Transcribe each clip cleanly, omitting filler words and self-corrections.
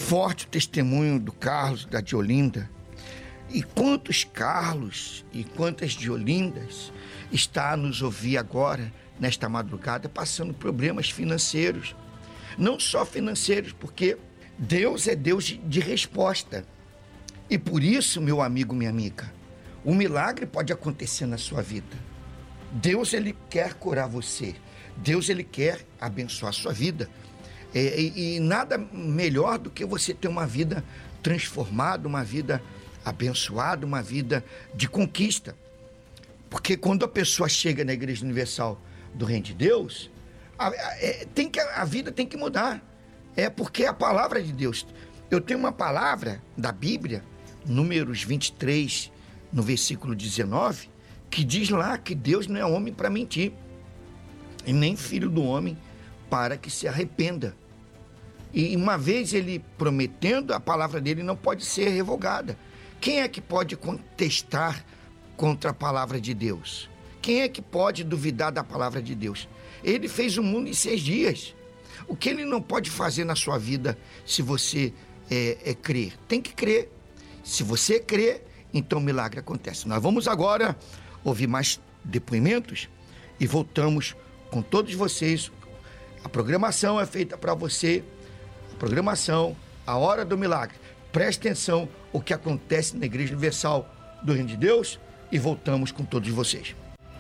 Forte o testemunho do Carlos, da Diolinda. E quantos Carlos e quantas Diolindas está a nos ouvir agora, nesta madrugada, passando problemas financeiros. Não só financeiros, porque Deus é Deus de resposta. E por isso, meu amigo, minha amiga, um milagre pode acontecer na sua vida. Deus, Ele quer curar você. Deus, Ele quer abençoar a sua vida. E nada melhor do que você ter uma vida transformada, uma vida abençoada, uma vida de conquista. Porque quando a pessoa chega na Igreja Universal do Reino de Deus, a vida tem que mudar. É porque é a palavra de Deus. Eu tenho uma palavra da Bíblia, Números 23, no versículo 19, que diz lá que Deus não é homem para mentir, e nem filho do homem para que se arrependa. E uma vez ele prometendo, a palavra dele não pode ser revogada. Quem é que pode contestar contra a palavra de Deus? Quem é que pode duvidar da palavra de Deus? Ele fez o mundo em 6 dias. O que ele não pode fazer na sua vida se você crer? Tem que crer. Se você crer, então o milagre acontece. Nós vamos agora ouvir mais depoimentos e voltamos com todos vocês. A programação é feita para você. A programação, a hora do milagre. Preste atenção o que acontece na Igreja Universal do Reino de Deus e voltamos com todos vocês.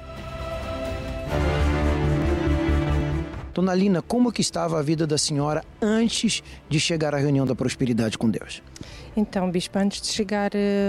Dona Lina, como que estava a vida da senhora antes de chegar à reunião da prosperidade com Deus? Então, bispo, antes de chegar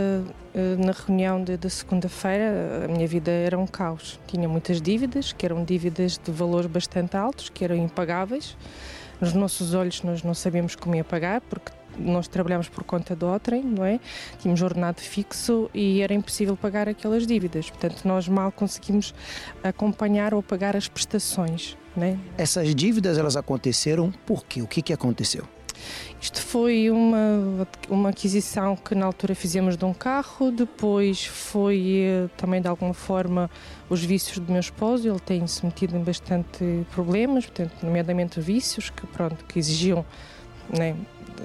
na reunião da segunda-feira, a minha vida era um caos. Tinha muitas dívidas, que eram dívidas de valores bastante altos, que eram impagáveis. Nos nossos olhos nós não sabíamos como ia pagar, porque nós trabalhámos por conta de outrem, não é? Tínhamos ordenado fixo e era impossível pagar aquelas dívidas. Portanto, nós mal conseguimos acompanhar ou pagar as prestações, não é? Essas dívidas, elas aconteceram por quê? O que aconteceu? Isto foi uma aquisição que na altura fizemos de um carro, depois foi também de alguma forma os vícios do meu esposo. Ele tem-se metido em bastante problemas, portanto, nomeadamente vícios que exigiam, né,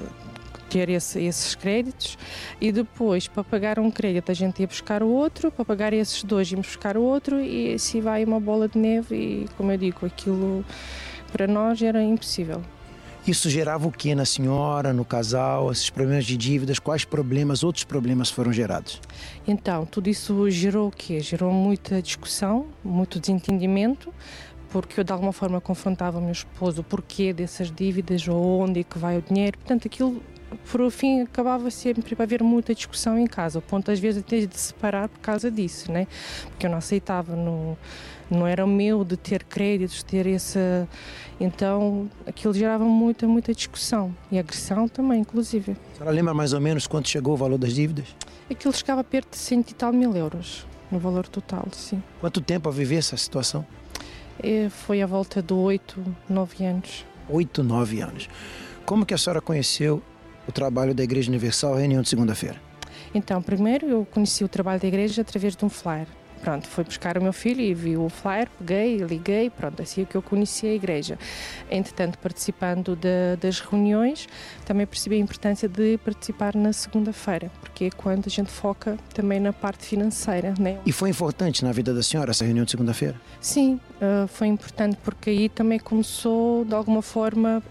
ter esses créditos, e depois para pagar um crédito a gente ia buscar o outro, para pagar esses 2 íamos buscar o outro, e assim vai uma bola de neve. E como eu digo, aquilo para nós era impossível. Isso gerava o que na senhora, no casal, esses problemas de dívidas? Quais outros problemas foram gerados? Então, tudo isso gerou o quê? Gerou muita discussão, muito desentendimento, porque eu de alguma forma confrontava o meu esposo o porquê dessas dívidas, ou onde é que vai o dinheiro. Portanto, aquilo, por fim, acabava sempre a haver muita discussão em casa, ao ponto às vezes até de separar por causa disso, né? Porque eu não aceitava, não era o meu de ter créditos, ter essa... Então, aquilo gerava muita discussão, e agressão também, inclusive. A senhora lembra mais ou menos quanto chegou o valor das dívidas? Aquilo chegava perto de 100 e tal mil euros, no valor total, sim. Quanto tempo a viver essa situação? Foi à volta de 8, 9 anos. 8, 9 anos. Como que a senhora conheceu o trabalho da Igreja Universal, reunião de segunda-feira? Então, primeiro eu conheci o trabalho da igreja através de um flyer. Pronto, fui buscar o meu filho e vi o flyer, peguei, liguei, pronto, assim é que eu conheci a igreja. Entretanto, participando das reuniões, também percebi a importância de participar na segunda-feira, porque é quando a gente foca também na parte financeira, né? E foi importante na vida da senhora essa reunião de segunda-feira? Sim, foi importante, porque aí também começou, de alguma forma,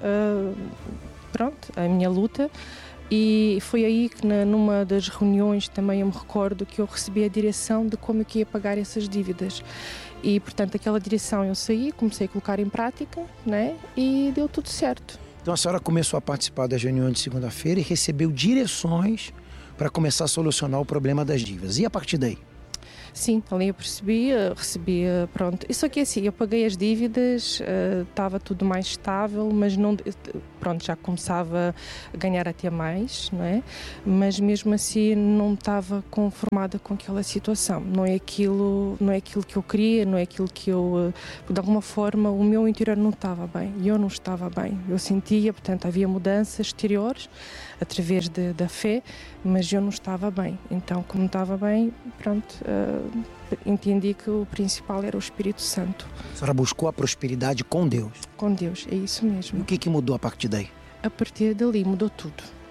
a minha luta. E foi aí que numa das reuniões também eu me recordo que eu recebi a direção de como eu ia pagar essas dívidas. E, portanto, aquela direção eu saí, comecei a colocar em prática, né? E deu tudo certo. Então a senhora começou a participar das reuniões de segunda-feira e recebeu direções para começar a solucionar o problema das dívidas. E a partir daí? Sim, ali eu recebia, pronto. Isso aqui assim, eu paguei as dívidas, estava tudo mais estável, mas não, pronto, já começava a ganhar até mais, não é? Mas mesmo assim não estava conformada com aquela situação. Não é aquilo que eu queria, não é aquilo que eu, de alguma forma, o meu interior não estava bem, eu não estava bem. Eu sentia, portanto, havia mudanças exteriores através da fé, mas eu não estava bem. Então, como não estava bem, pronto, entendi que o principal era o Espírito Santo. A senhora buscou a prosperidade com Deus? Com Deus, é isso mesmo. E o que mudou a partir daí? A partir dali mudou tudo.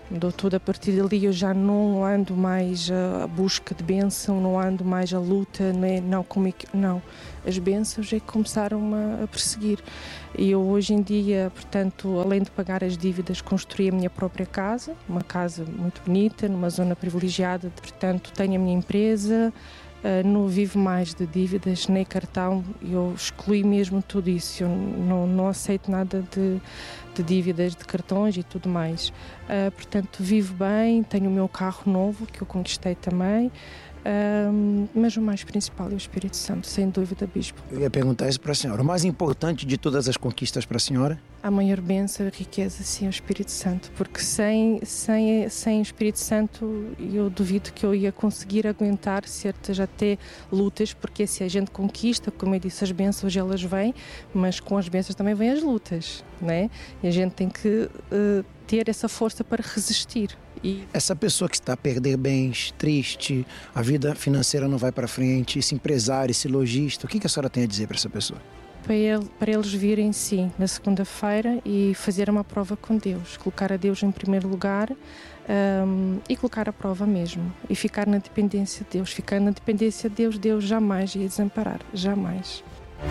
Mudou tudo. A partir dali eu já não ando mais à busca de bênção, não ando mais à luta, não. As bênçãos é que começaram a perseguir. E eu hoje em dia, portanto, além de pagar as dívidas, construí a minha própria casa, uma casa muito bonita, numa zona privilegiada, portanto, tenho a minha empresa, não vivo mais de dívidas, nem cartão, eu excluí mesmo tudo isso, eu não aceito nada de dívidas, de cartões e tudo mais. Portanto, vivo bem, tenho o meu carro novo, que eu conquistei também, mas o mais principal é o Espírito Santo, sem dúvida, Bispo. Eu ia perguntar isso para a senhora. O mais importante de todas as conquistas para a senhora? A maior bênção e riqueza, sim, é o Espírito Santo, porque sem o Espírito Santo eu duvido que eu ia conseguir aguentar certas até lutas, porque se a gente conquista, como eu disse, as bênçãos elas vêm, mas com as bênçãos também vêm as lutas, né? E a gente tem que ter essa força para resistir. Essa pessoa que está a perder bens, triste, a vida financeira não vai para frente, esse empresário, esse lojista, o que a senhora tem a dizer para essa pessoa? Para eles virem, sim, na segunda-feira e fazer uma prova com Deus, colocar a Deus em primeiro lugar e colocar a prova mesmo e ficar na dependência de Deus. Ficar na dependência de Deus, Deus jamais ia desamparar, jamais.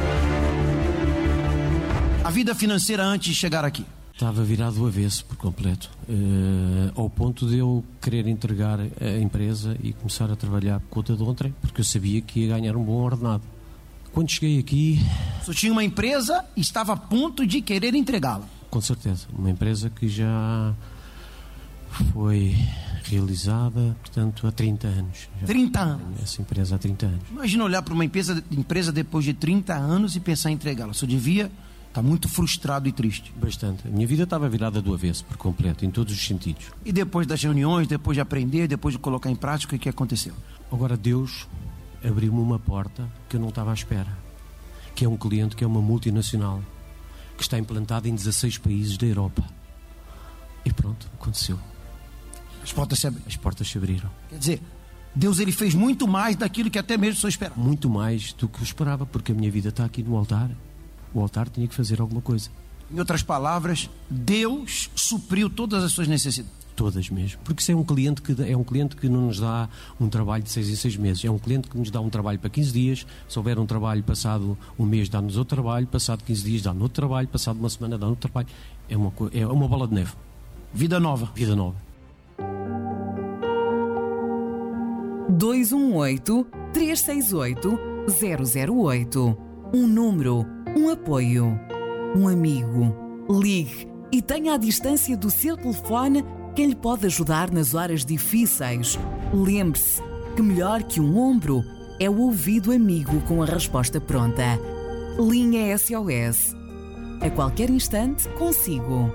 A vida financeira antes de chegar aqui? Estava virado do avesso por completo, ao ponto de eu querer entregar a empresa e começar a trabalhar por conta de outrem, porque eu sabia que ia ganhar um bom ordenado. Quando cheguei aqui... Você tinha uma empresa e estava a ponto de querer entregá-la? Com certeza, uma empresa que já foi realizada, portanto, há 30 anos. 30 anos? Essa empresa há 30 anos. Imagina olhar para uma empresa depois de 30 anos e pensar em entregá-la. Você devia estar muito frustrado e triste. Bastante. A minha vida estava virada do avesso por completo, em todos os sentidos. E depois das reuniões, depois de aprender, depois de colocar em prática, o que aconteceu? Agora Deus abriu-me uma porta que eu não estava à espera, que é um cliente que é uma multinacional, que está implantada em 16 países da Europa. E pronto, aconteceu. As portas se abriram. Quer dizer, Deus ele fez muito mais daquilo que até mesmo eu esperava. Muito mais do que eu esperava, porque a minha vida está aqui no altar. O altar tinha que fazer alguma coisa. Em outras palavras, Deus supriu todas as suas necessidades. Todas mesmo. Porque isso é um cliente que não nos dá um trabalho de 6 em 6 meses. É um cliente que nos dá um trabalho para 15 dias. Se houver um trabalho passado um mês, dá-nos outro trabalho. Passado 15 dias, dá-nos outro trabalho. Passado uma semana, dá-nos outro trabalho. É uma bola de neve. Vida nova. Vida nova. 218-368-008. Um número, um apoio, um amigo. Ligue e tenha à distância do seu telefone quem lhe pode ajudar nas horas difíceis. Lembre-se que melhor que um ombro é o ouvido amigo com a resposta pronta. Linha SOS. A qualquer instante, consigo.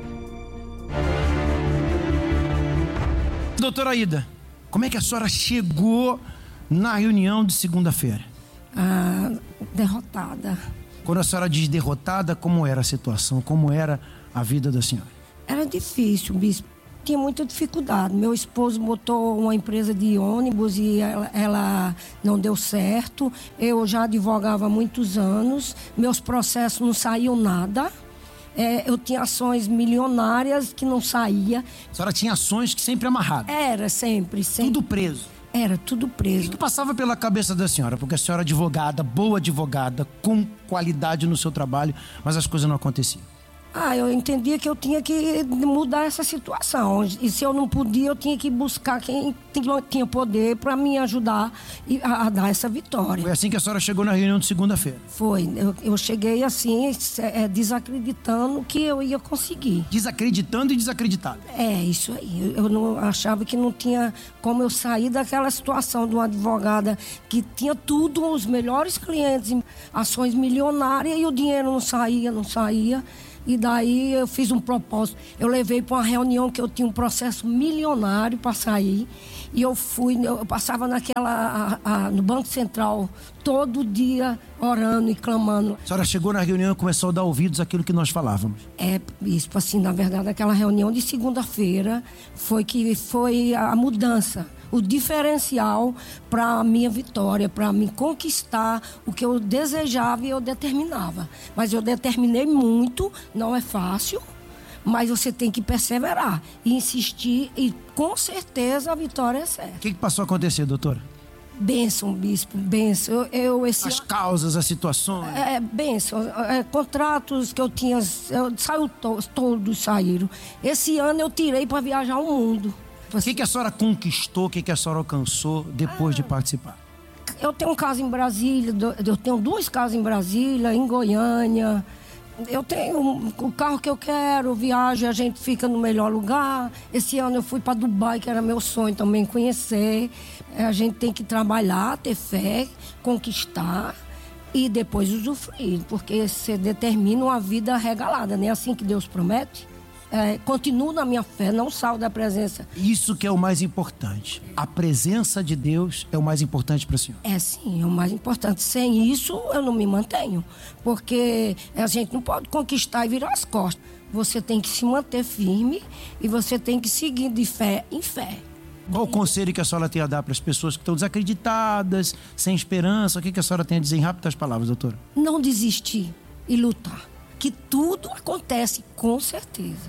Doutora Aida, como é que a senhora chegou na reunião de segunda-feira? Derrotada. Quando a senhora diz derrotada, como era a situação? Como era a vida da senhora? Era difícil, bispo. Tinha muita dificuldade. Meu esposo botou uma empresa de ônibus e ela não deu certo. Eu já advogava há muitos anos. Meus processos não saíam nada. Eu tinha ações milionárias que não saía. A senhora tinha ações que sempre amarradas? Era, sempre. Tudo preso? Era tudo preso. O que passava pela cabeça da senhora? Porque a senhora é advogada, boa advogada, com qualidade no seu trabalho, mas as coisas não aconteciam. Eu entendia que eu tinha que mudar essa situação. E se eu não podia, eu tinha que buscar quem tinha poder para me ajudar a dar essa vitória. Foi assim que a senhora chegou na reunião de segunda-feira? Foi. Eu cheguei assim, desacreditando que eu ia conseguir. Desacreditando e desacreditado. Isso aí. Eu não achava que não tinha como eu sair daquela situação de uma advogada que tinha tudo, os melhores clientes, ações milionárias, e o dinheiro não saía. E daí eu fiz um propósito. Eu levei para uma reunião que eu tinha um processo milionário para sair. E eu passava no Banco Central todo dia orando e clamando. A senhora chegou na reunião e começou a dar ouvidos àquilo que nós falávamos. Isso, assim, na verdade, aquela reunião de segunda-feira foi a mudança. O diferencial para a minha vitória, para me conquistar o que eu desejava e eu determinava. Mas eu determinei muito, não é fácil, Mas você tem que perseverar e insistir, e com certeza a vitória é certa. O que passou a acontecer, doutora? Bênção, bispo, bênção. As causas, as situações. Bênção. Contratos que eu tinha, todos saíram. Esse ano eu tirei para viajar o mundo. O que a senhora conquistou, o que a senhora alcançou depois de participar? Eu tenho casa em Brasília, eu tenho 2 casas em Brasília, em Goiânia. Eu tenho o carro que eu quero, viajo, a gente fica no melhor lugar. Esse ano eu fui para Dubai, que era meu sonho também conhecer. A gente tem que trabalhar, ter fé, conquistar e depois usufruir, porque você determina uma vida regalada, não é assim que Deus promete? Continuo na minha fé, não saio da presença. Isso que é o mais importante. A presença de Deus é o mais importante para a senhora. Sim, é o mais importante. Sem isso, eu não me mantenho. Porque a gente não pode conquistar e virar as costas. Você tem que se manter firme e você tem que seguir de fé em fé. Qual o conselho que a senhora tem a dar para as pessoas que estão desacreditadas, sem esperança? O que a senhora tem a dizer em rápidas palavras, doutora? Não desistir e lutar. Que tudo acontece com certeza.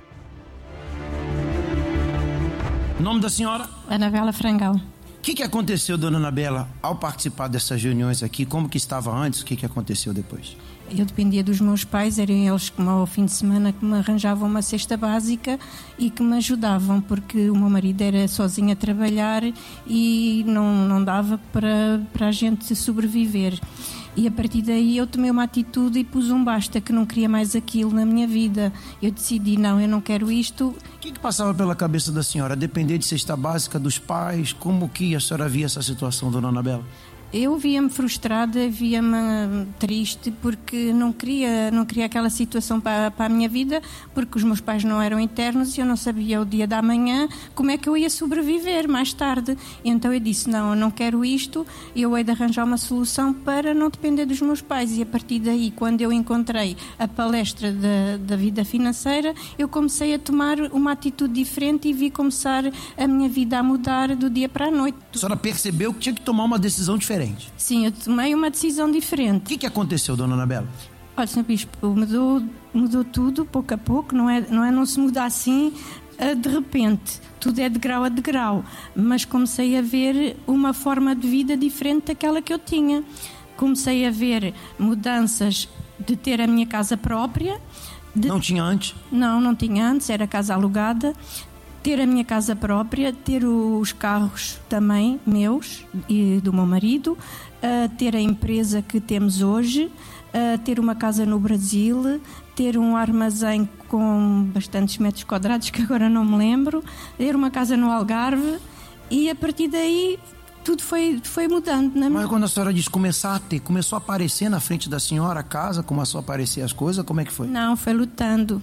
O nome da senhora? Anabela Frangal. O que aconteceu, dona Anabela, ao participar dessas reuniões aqui? Como que estava antes? O que aconteceu depois? Eu dependia dos meus pais, eram eles que ao fim de semana que me arranjavam uma cesta básica e que me ajudavam, porque o meu marido era sozinho a trabalhar e não dava para a gente sobreviver. E a partir daí eu tomei uma atitude e pus um basta, que não queria mais aquilo na minha vida. Eu decidi, não, eu não quero isto. O que passava pela cabeça da senhora? Depender de cesta básica dos pais? Como que a senhora via essa situação, dona Anabela? Eu via-me frustrada, via-me triste, porque não queria aquela situação para a minha vida, porque os meus pais não eram eternos e eu não sabia o dia da manhã como é que eu ia sobreviver mais tarde. Então eu disse, não, eu não quero isto, eu hei de arranjar uma solução para não depender dos meus pais. E a partir daí, quando eu encontrei a palestra da vida financeira, eu comecei a tomar uma atitude diferente e vi começar a minha vida a mudar do dia para a noite. A senhora percebeu que tinha que tomar uma decisão diferente? Sim, eu tomei uma decisão diferente. O que aconteceu, dona Anabela? Olha, Sr. Bispo, mudou tudo, pouco a pouco, não se muda assim de repente. Tudo é de grau a degrau. Mas comecei a ver uma forma de vida diferente daquela que eu tinha. Comecei a ver mudanças de ter a minha casa própria. Não tinha antes? Não tinha antes, era casa alugada. Ter a minha casa própria, ter os carros também meus e do meu marido, ter a empresa que temos hoje, ter uma casa no Brasil, ter um armazém com bastantes metros quadrados, que agora não me lembro, ter uma casa no Algarve, e a partir daí tudo foi mudando. Mas quando a senhora diz começar a ter, começou a aparecer na frente da senhora a casa, começou a aparecer as coisas, como é que foi? Não, foi lutando,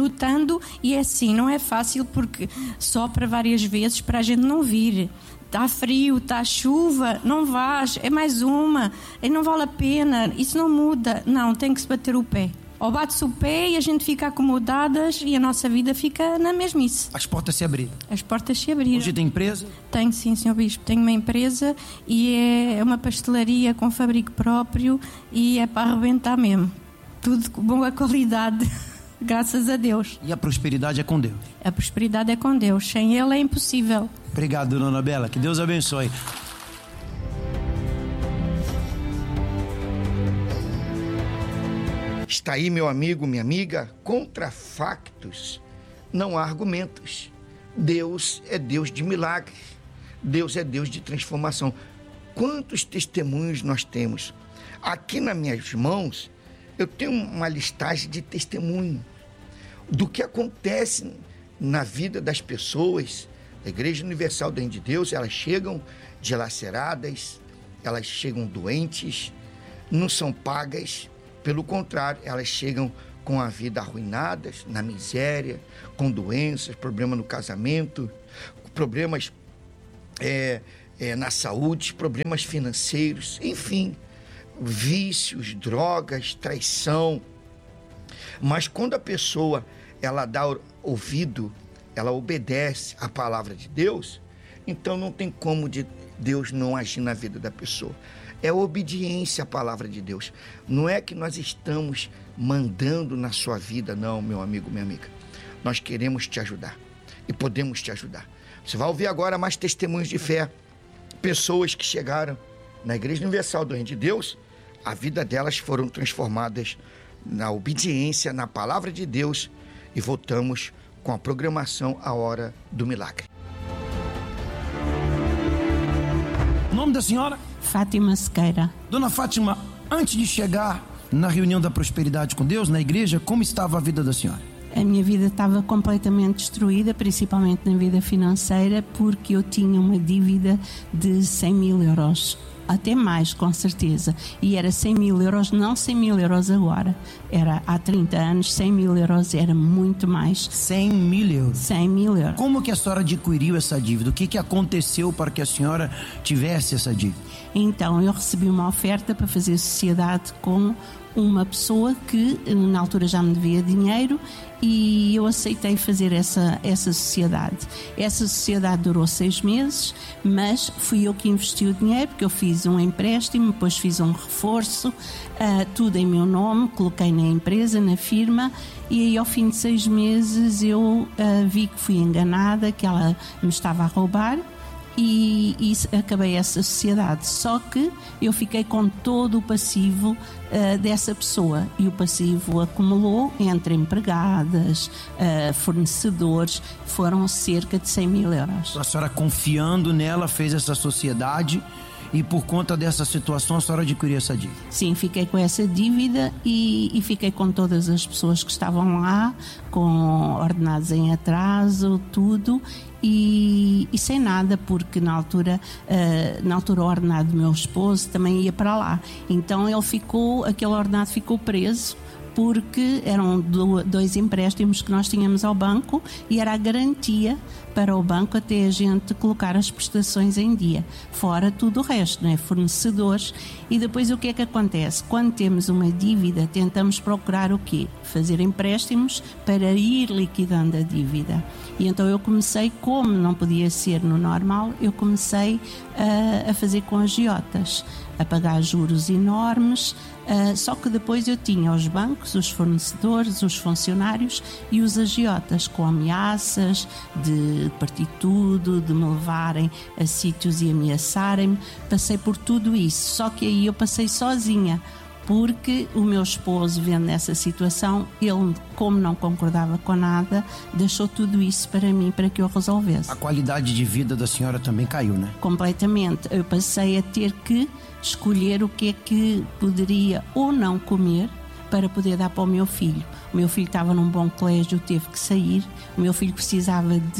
e é assim, não é fácil, porque sopra várias vezes para a gente não vir. Está frio, está chuva, não vais, é mais uma, e não vale a pena, isso não muda. Não, tem que se bater o pé. Ou bate-se o pé e a gente fica acomodadas e a nossa vida fica na mesmice. As portas se abriram? As portas se abriram. Hoje tem empresa? Tenho, sim, Sr. Bispo. Tenho uma empresa e é uma pastelaria com fabrico próprio e é para arrebentar mesmo. Tudo com boa qualidade. Graças a Deus. E a prosperidade é com Deus? A prosperidade é com Deus. Sem Ele é impossível. Obrigado, dona Anabela. Que Deus abençoe. Está aí, meu amigo, minha amiga, contra factos não há argumentos. Deus é Deus de milagres. Deus é Deus de transformação. Quantos testemunhos nós temos? Aqui nas minhas mãos, eu tenho uma listagem de testemunho do que acontece na vida das pessoas da Igreja Universal do Reino de Deus. Elas chegam dilaceradas, elas chegam doentes, não são pagas, pelo contrário, elas chegam com a vida arruinada, na miséria, com doenças, problemas no casamento, problemas na saúde, problemas financeiros, enfim, vícios, drogas, traição. Mas quando a pessoa ela dá ouvido, ela obedece à palavra de Deus, então não tem como de Deus não agir na vida da pessoa. É obediência à palavra de Deus. Não é que nós estamos mandando na sua vida, não, meu amigo, minha amiga. nós queremos te ajudar e podemos te ajudar. Você vai ouvir agora mais testemunhos de fé. Pessoas que chegaram na Igreja Universal do Reino de Deus, a vida delas foram transformadas na obediência, na palavra de Deus, e voltamos com a programação A Hora do Milagre. O nome da senhora? Fátima Sequeira. Dona Fátima, antes de chegar na reunião da prosperidade com Deus, na igreja, como estava a vida da senhora? A minha vida estava completamente destruída, principalmente na vida financeira, porque eu tinha uma dívida de 100 mil euros. Até mais, com certeza. E era 100 mil euros, não 100 mil euros agora. Era há 30 anos, 100 mil euros era muito mais. 100 mil euros? 100 mil euros. Como que a senhora adquiriu essa dívida? O que aconteceu para que a senhora tivesse essa dívida? Então, eu recebi uma oferta para fazer sociedade com uma pessoa que na altura já me devia dinheiro e eu aceitei fazer essa sociedade. Essa sociedade durou 6 meses, mas fui eu que investi o dinheiro, porque eu fiz um empréstimo, depois fiz um reforço, tudo em meu nome, coloquei na empresa, na firma, e aí ao fim de 6 meses eu vi que fui enganada, que ela me estava a roubar. E acabei essa sociedade, só que eu fiquei com todo o passivo dessa pessoa, e o passivo acumulou entre empregadas, fornecedores, foram cerca de 100 mil euros. A senhora, confiando nela, fez essa sociedade e por conta dessa situação a senhora adquiriu essa dívida? Sim, fiquei com essa dívida e fiquei com todas as pessoas que estavam lá, com ordenados em atraso, tudo. E sem nada, porque na altura o ordenado do meu esposo também ia para lá. Então aquele ordenado ficou preso, porque eram 2 empréstimos que nós tínhamos ao banco e era a garantia para o banco até a gente colocar as prestações em dia, fora tudo o resto, não é? Fornecedores. E depois o que é que acontece? Quando temos uma dívida, tentamos procurar o quê? Fazer empréstimos para ir liquidando a dívida. E então eu comecei, como não podia ser no normal, eu comecei a fazer com agiotas, a pagar juros enormes, só que depois eu tinha os bancos, os fornecedores, os funcionários e os agiotas, com ameaças de partir tudo, de me levarem a sítios e ameaçarem-me. Passei por tudo isso, só que aí eu passei sozinha, porque o meu esposo, vendo essa situação, ele, como não concordava com nada, deixou tudo isso para mim, para que eu resolvesse. A qualidade de vida da senhora também caiu, né? Completamente. Eu passei a ter que escolher o que é que poderia ou não comer para poder dar para o meu filho. O meu filho estava num bom colégio, teve que sair. O meu filho precisava de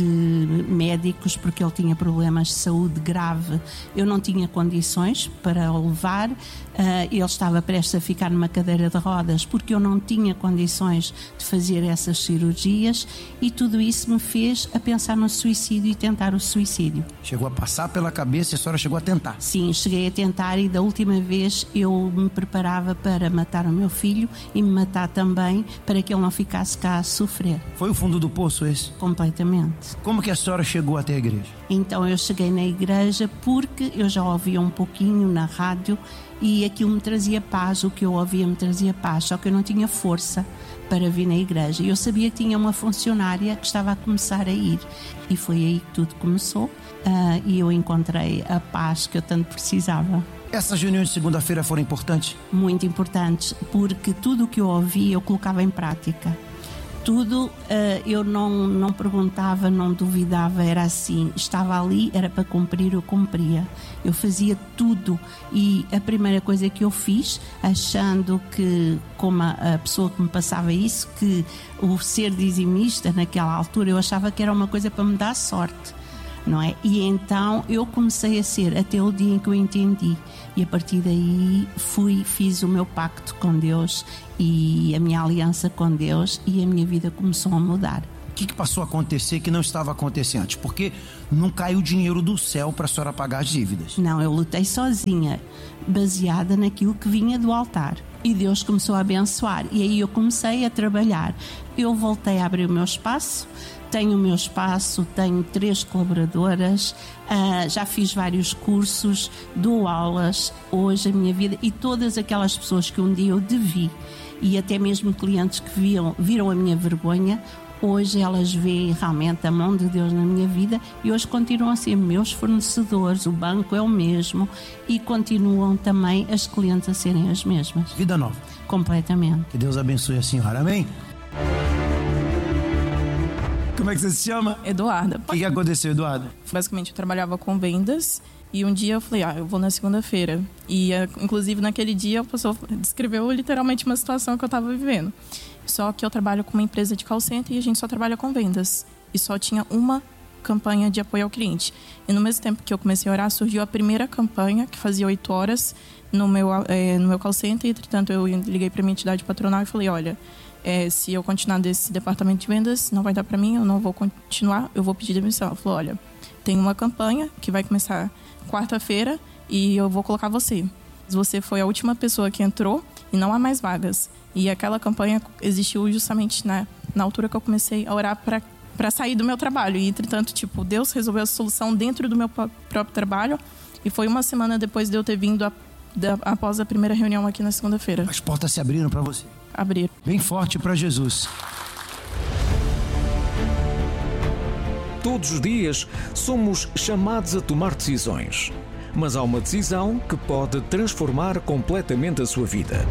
médicos porque ele tinha problemas de saúde grave. Eu não tinha condições para o levar. Ele estava prestes a ficar numa cadeira de rodas porque eu não tinha condições de fazer essas cirurgias, e tudo isso me fez a pensar no suicídio e tentar o suicídio. Chegou a passar pela cabeça e a senhora chegou a tentar? Sim, cheguei a tentar, e da última vez eu me preparava para matar o meu filho e me matar também, para que ele não ficasse cá a sofrer. Foi o fundo do poço esse? Completamente. Como que a senhora chegou até a igreja? Então eu cheguei na igreja porque eu já ouvia um pouquinho na rádio e aquilo me trazia paz, o que eu ouvia me trazia paz, só que eu não tinha força para vir na igreja. Eu sabia que tinha uma funcionária que estava a começar a ir, e foi aí que tudo começou, e eu encontrei a paz que eu tanto precisava. Essas reuniões de segunda-feira foram importantes? Muito importantes, porque tudo o que eu ouvia eu colocava em prática. Tudo, eu não perguntava, não duvidava, era assim, estava ali, era para cumprir, eu cumpria. Eu fazia tudo, e a primeira coisa que eu fiz, achando que, como a pessoa que me passava isso, que o ser dizimista naquela altura, eu achava que era uma coisa para me dar sorte, não é? E então eu comecei a ser, até o dia em que eu entendi, e a partir daí fiz o meu pacto com Deus e a minha aliança com Deus, e a minha vida começou a mudar. O que passou a acontecer que não estava acontecendo antes? Porque não caiu dinheiro do céu para a senhora pagar as dívidas. Não, eu lutei sozinha, baseada naquilo que vinha do altar. E Deus começou a abençoar, e aí eu comecei a trabalhar. Eu voltei a abrir o meu espaço, tenho o meu espaço, tenho 3 colaboradoras, já fiz vários cursos, dou aulas. Hoje a minha vida, e todas aquelas pessoas que um dia eu devi, e até mesmo clientes que viram a minha vergonha, Hoje elas veem realmente a mão de Deus na minha vida e hoje continuam a ser meus fornecedores, o banco é o mesmo e continuam também as clientes a serem as mesmas. Vida nova. Completamente. Que Deus abençoe a senhora, amém? Como é que você se chama? Eduarda. O que aconteceu, Eduarda? Basicamente, eu trabalhava com vendas e um dia eu falei, eu vou na segunda-feira. E, inclusive, naquele dia, a pessoa descreveu literalmente uma situação que eu estava vivendo. Só que eu trabalho com uma empresa de call center e a gente só trabalha com vendas. E só tinha uma campanha de apoio ao cliente. E no mesmo tempo que eu comecei a orar, surgiu a primeira campanha, que fazia 8 horas no meu call center. Entretanto, eu liguei para a minha entidade patronal e falei, olha, se eu continuar desse departamento de vendas, não vai dar para mim, eu não vou continuar, eu vou pedir demissão. Ela falou, olha, tem uma campanha que vai começar quarta-feira e eu vou colocar você. Você foi a última pessoa que entrou e não há mais vagas. E aquela campanha existiu justamente na altura que eu comecei a orar para sair do meu trabalho. E, entretanto, Deus resolveu a solução dentro do meu próprio trabalho. E foi uma semana depois de eu ter vindo após a primeira reunião aqui na segunda-feira. As portas se abriram para você? Abriram. Bem forte para Jesus. Todos os dias somos chamados a tomar decisões. Mas há uma decisão que pode transformar completamente a sua vida.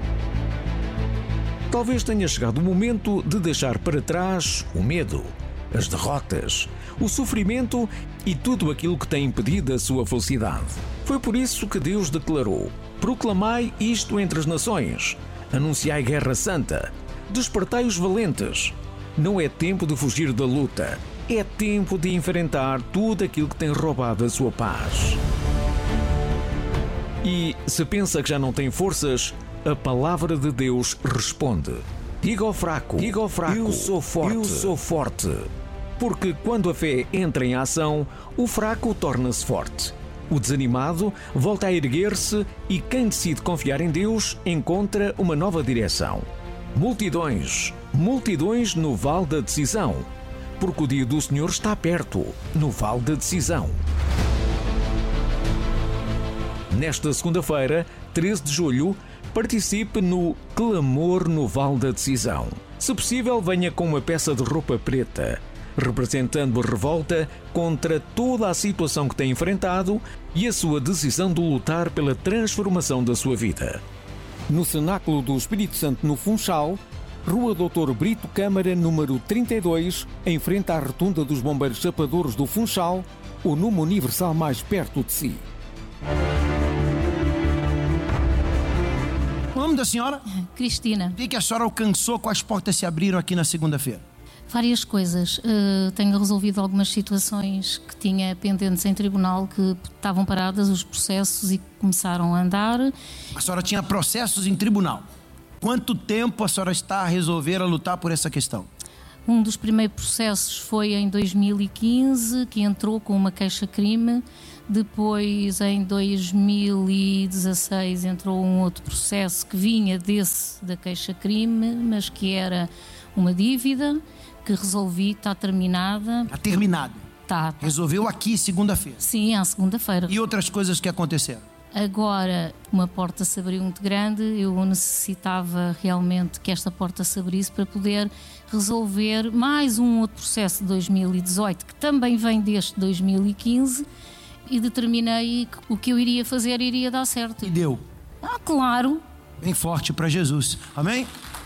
Talvez tenha chegado o momento de deixar para trás o medo, as derrotas, o sofrimento e tudo aquilo que tem impedido a sua felicidade. Foi por isso que Deus declarou: proclamai isto entre as nações, anunciai guerra santa, despertai os valentes. Não é tempo de fugir da luta, é tempo de enfrentar tudo aquilo que tem roubado a sua paz. E se pensa que já não tem forças, a palavra de Deus responde: diga ao fraco, eu sou forte. Porque quando a fé entra em ação, o fraco torna-se forte. O desanimado volta a erguer-se e quem decide confiar em Deus encontra uma nova direção. Multidões no vale da decisão, porque o dia do Senhor está perto, no vale da decisão. Nesta segunda-feira, 13 de julho, participe no Clamor no Vale da Decisão. Se possível, venha com uma peça de roupa preta, representando a revolta contra toda a situação que tem enfrentado e a sua decisão de lutar pela transformação da sua vida. No Cenáculo do Espírito Santo, no Funchal, Rua Dr. Brito Câmara, número 32, em frente à Rotunda dos Bombeiros Chapadores do Funchal, o número universal mais perto de si. O nome da senhora? Cristina. O que a senhora alcançou com as portas se abriram aqui na segunda-feira? Várias coisas. Tenho resolvido algumas situações que tinha pendentes em tribunal, que estavam paradas os processos e começaram a andar. A senhora tinha processos em tribunal. Quanto tempo a senhora está a resolver, a lutar por essa questão? Um dos primeiros processos foi em 2015, que entrou com uma queixa-crime. Depois, em 2016, entrou um outro processo que vinha da queixa-crime, mas que era uma dívida que resolvi, está terminada. Está terminado? Está. Resolveu aqui, segunda-feira? Sim, à segunda-feira. E outras coisas que aconteceram? Agora, uma porta se abriu muito grande, eu necessitava realmente que esta porta se abrisse para poder resolver mais um outro processo de 2018, que também vem deste 2015, e determinei que o que eu iria fazer iria dar certo. E deu? Claro. Bem forte para Jesus. Amém?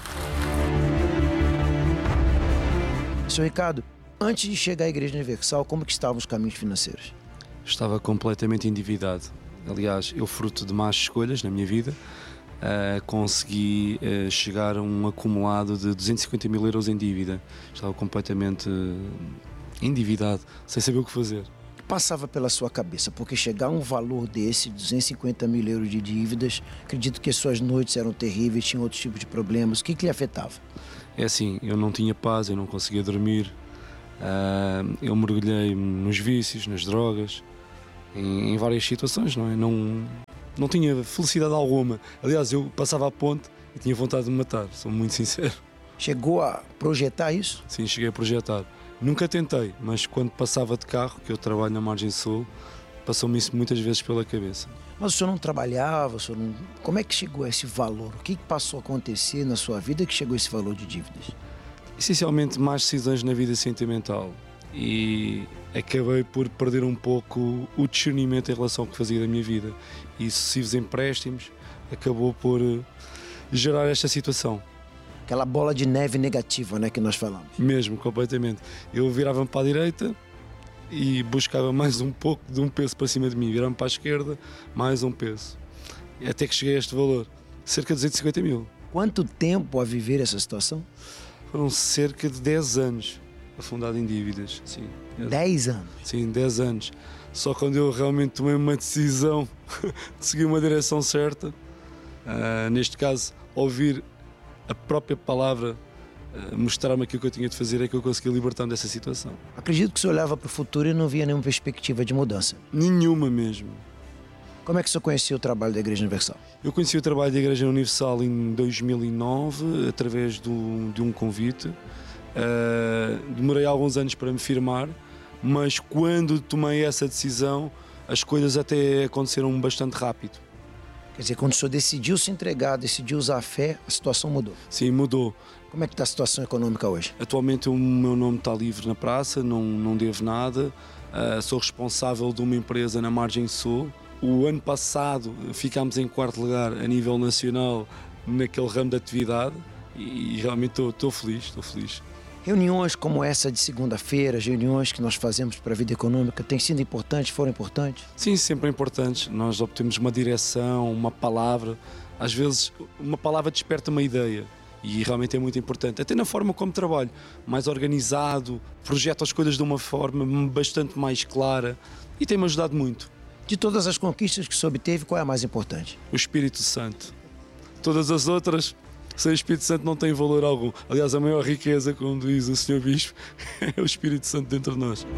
Senhor Ricardo, antes de chegar à Igreja Universal, como que estavam os caminhos financeiros? Estava completamente endividado. Aliás, eu, fruto de más escolhas na minha vida, consegui chegar a um acumulado de 250 mil euros em dívida. Estava completamente endividado, sem saber o que fazer. O que passava pela sua cabeça? Porque chegar a um valor desse, 250 mil euros de dívidas, acredito que suas noites eram terríveis, tinham outros tipos de problemas. O que lhe afetava? É assim, eu não tinha paz, eu não conseguia dormir, eu mergulhei nos vícios, nas drogas, em várias situações, não é? Não tinha felicidade alguma. Aliás, eu passava a ponte e tinha vontade de me matar, sou muito sincero. Chegou a projetar isso? Sim, cheguei a projetar. Nunca tentei, mas quando passava de carro, que eu trabalho na Margem Sul, passou-me isso muitas vezes pela cabeça. Mas o senhor não trabalhava, Como é que chegou a esse valor? O que passou a acontecer na sua vida que chegou a esse valor de dívidas? essencialmente más decisões na vida sentimental e acabei por perder um pouco o discernimento em relação ao que fazia da minha vida e sucessivos empréstimos acabou por gerar esta situação. Aquela bola de neve negativa, né, que nós falamos. Mesmo, completamente. Eu virava-me para a direita e buscava mais um pouco de um peso para cima de mim. Virava-me para a esquerda, mais um peso. Até que cheguei a este valor, cerca de 250 mil. Quanto tempo a viver essa situação? Foram cerca de 10 anos afundado em dívidas. Sim. 10 anos? Sim, 10 anos. Só quando eu realmente tomei uma decisão de seguir uma direção certa, neste caso, ouvir a própria palavra mostrar-me aquilo que eu tinha de fazer, é que eu consegui libertar-me dessa situação. Acredito que o senhor olhava para o futuro e não via nenhuma perspectiva de mudança. Nenhuma mesmo. Como é que o senhor conhecia o trabalho da Igreja Universal? Eu conheci o trabalho da Igreja Universal em 2009, através de um convite. Demorei alguns anos para me firmar, mas quando tomei essa decisão, as coisas até aconteceram bastante rápido. Quer dizer, quando o senhor decidiu se entregar, decidiu usar a fé, a situação mudou? Sim, mudou. Como é que está a situação econômica hoje? Atualmente o meu nome está livre na praça, não devo nada. Sou responsável de uma empresa na Margem Sul. O ano passado ficámos em 4º lugar a nível nacional naquele ramo de atividade e realmente estou feliz. Reuniões como essa de segunda-feira, reuniões que nós fazemos para a vida econômica, têm sido importantes, foram importantes? Sim, sempre importantes. Nós obtemos uma direção, uma palavra. Às vezes, uma palavra desperta uma ideia e realmente é muito importante. Até na forma como trabalho, mais organizado, projeto as coisas de uma forma bastante mais clara e tem-me ajudado muito. De todas as conquistas que o senhor obteve, qual é a mais importante? O Espírito Santo. Todas as outras, sem o Espírito Santo, não tem valor algum. Aliás, a maior riqueza, como diz o Sr. Bispo, é o Espírito Santo dentro de nós.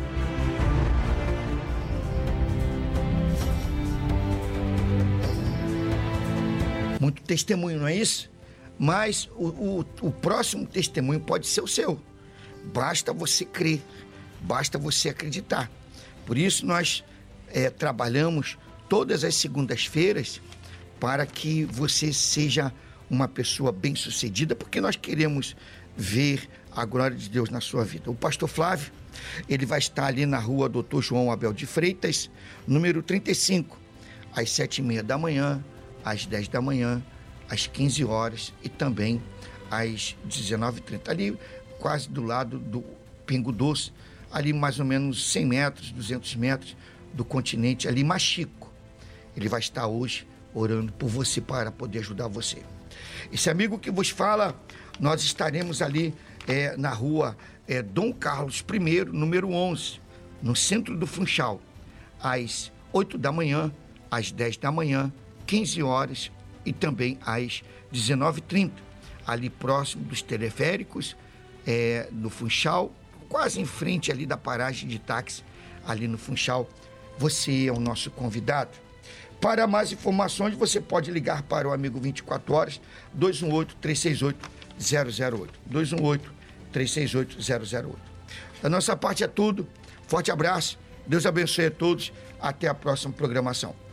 Muito testemunho, não é isso? Mas o próximo testemunho pode ser o seu. Basta você crer, basta você acreditar. Por isso nós trabalhamos todas as segundas-feiras para que você seja uma pessoa bem-sucedida, porque nós queremos ver a glória de Deus na sua vida. O pastor Flávio, ele vai estar ali na rua Dr. João Abel de Freitas, número 35, às 7h30 da manhã, às 10 da manhã, às 15 horas e também às 19h30. Ali, quase do lado do Pingo Doce, ali mais ou menos 100 metros, 200 metros do continente, ali Machico. Ele vai estar hoje orando por você para poder ajudar você. Esse amigo que vos fala, nós estaremos ali na rua Dom Carlos I, número 11, no centro do Funchal, às 8 da manhã, às 10 da manhã, 15 horas e também às 19h30, ali próximo dos teleféricos do Funchal, quase em frente ali da paragem de táxi, ali no Funchal. Você é o nosso convidado. Para mais informações, você pode ligar para o Amigo 24 Horas, 218-368-008. 218-368-008. Da nossa parte é tudo. Forte abraço. Deus abençoe a todos. Até a próxima programação.